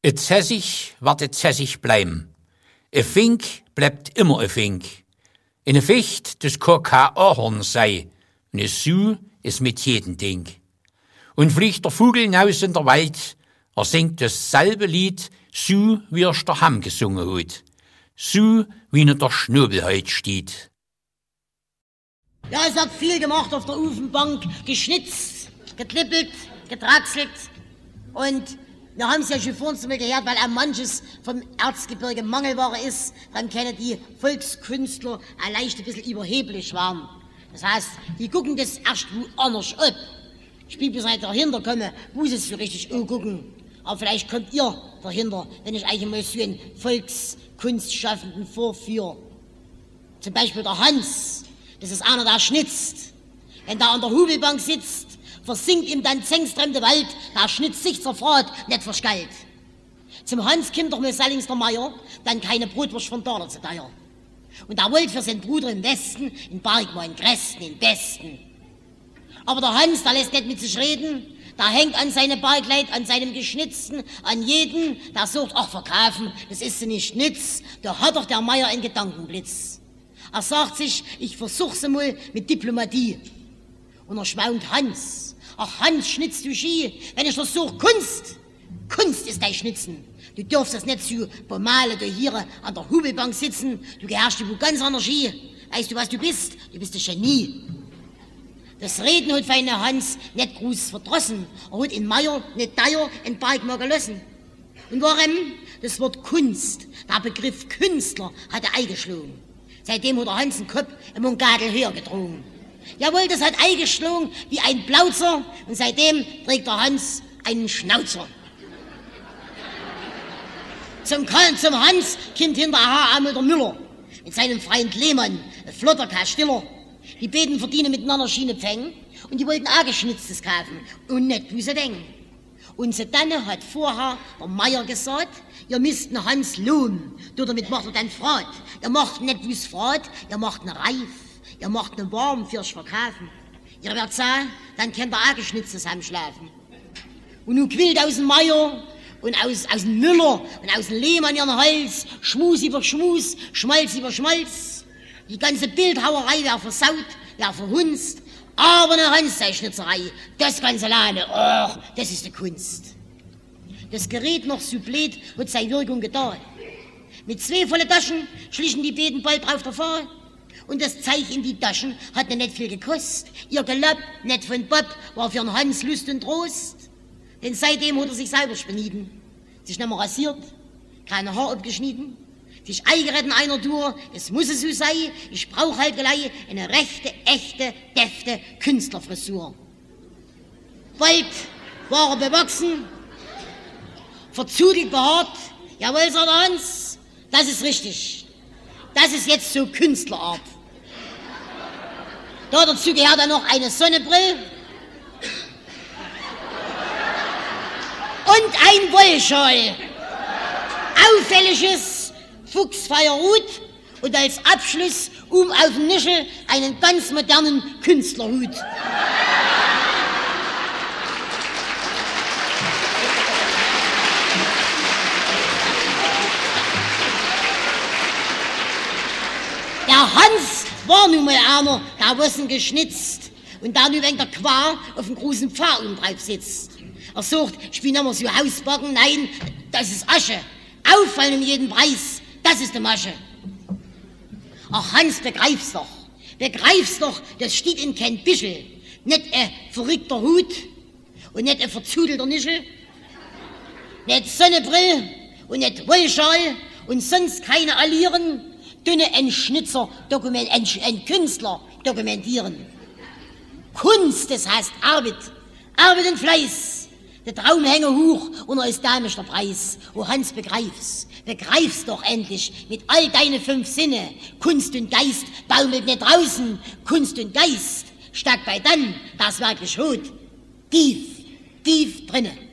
Et Zessig wird et Zessig bleiben. E Fink bleibt immer e Fink. In e Ficht, das kann kein Ahorn sei. Und e Su ist mit jedem Ding. Und fliegt der Vogel hinaus in der Wald, singt dasselbe Lied, so wie er's der Hamm gesungen hat. So wie in der Schnobel heut steht. Ja, es hat viel gemacht auf der Ofenbank, geschnitzt, geklippelt, getraxelt. Und wir haben es ja schon vorhin zu mir gehört, weil auch manches vom Erzgebirge Mangelware ist, dann können die Volkskünstler leicht ein bisschen überheblich werden. Das heißt, die gucken das erst woanders ab. Ich bin bis dahinter komme, muss es so richtig angucken. Aber vielleicht kommt ihr dahinter, wenn ich euch mal so einen Volkskunstschaffenden vorführe. Zum Beispiel der Hans, das ist einer, der schnitzt. Wenn der an der Hubelbank sitzt, versinkt ihm dann zängstremde Wald, der schnitzt sich zerfahrt, nicht verschgallt. Zum Hans kommt doch mal Sallings der Meier, dann keine Brotwurst von Daler zu teuer. Und er wollte für seinen Bruder im Westen, in Bergmann, in Gresten, in Besten. Aber der Hans, der lässt nicht mit sich reden, der hängt an seine Bergleit, an seinem Geschnitzten, an jeden, der sucht, ach verkaufen, das ist sie nicht nütz, da hat doch der Meier einen Gedankenblitz. Er sagt sich, ich versuch's mal mit Diplomatie. Und er schwaunt Hans, ach Hans, schnitzt du Ski, wenn ich das such, Kunst, Kunst ist dein Schnitzen. Du darfst das nicht so bemalen, du hier an der Hubelbank sitzen, du gehörst du ganz anders Ski. Weißt du, was du bist? Du bist ein Genie. Das Reden hat feine Hans nicht groß verdrossen. Er hat in Meier nicht teuer in Berg mal gelassen. Und warum? Das Wort Kunst, der Begriff Künstler, hat er eingeschlagen. Seitdem hat der Hans den Kopf im Mungadel höher gedrungen. Jawohl, das hat eingeschlagen wie ein Plauzer und seitdem trägt der Hans einen Schnauzer. Zum Hans kommt hinterher einmal der Müller mit seinem Freund Lehmann, ein flotter Stiller. Die beiden verdienen miteinander Schienepfängen und die wollten auch Geschnitztes kaufen und nicht wie sie denken. Und so dann hat vorher der Meier gesagt, ihr müsst den Hans lohnen. Damit macht er dann Frat. Ihr macht nicht wie's Frat, ihr macht einen Reif, ihr macht einen Warm fürs Verkaufen. Ihr werdet sagen, dann könnt ihr auch Geschnitztes heimschlafen. Und nun quillt aus dem Meier und aus dem Müller und aus dem Lehmann ihren Hals, Schmus über Schmus, Schmalz über Schmalz. Die ganze Bildhauerei wäre versaut, wäre verhunzt, aber eine Hans-Schnitzerei, das ganz alleine, och, das ist die Kunst. Das Gerät noch so blöd hat seine Wirkung getan. Mit 2 volle Taschen schlichen die beiden bald drauf davon und das Zeug in die Taschen hat nicht viel gekostet. Ihr Gelapp, nicht von Bob, war für den Hans Lust und Trost. Denn seitdem hat er sich selber benieden, sich nicht mehr rasiert, keine Haar abgeschnitten, sich eingeredet in einer Tour, es muss es so sein, ich brauche halt gleich eine rechte, echte, defte Künstlerfrisur. Bald war er bewachsen, verzudelt behaart, jawohl, sagt der Hans, das ist richtig, das ist jetzt so Künstlerart. Dazu gehört dann noch eine Sonnenbrille und ein Wollschal, auffälliges Fuchsfeierhut und als Abschluss auf dem Nischel einen ganz modernen Künstlerhut. Der Hans war nun mal einer, der was geschnitzt und der nun wegen der Quar auf dem großen Pfad drauf sitzt. Er sagt, ich bin nicht mehr so Hausbacken, nein, das ist Asche. Auffallen um jeden Preis. Das ist die Masche. Ach, Hans, begreif's doch, das steht in kein Bischel. Nicht ein verrückter Hut und nicht ein verzudelter Nischel, nicht Sonnenbrill und nicht Wollschal und sonst keine Allieren, dünne ein Schnitzer, ein Künstler dokumentieren. Kunst, das heißt Arbeit und Fleiß. Der Traum hänge hoch und er ist dämlich der Preis. Oh Hans, begreif's doch endlich mit all deine 5 Sinne. Kunst und Geist baumelt nicht draußen. Kunst und Geist steckt bei dann, das wirklich hot, tief drinnen.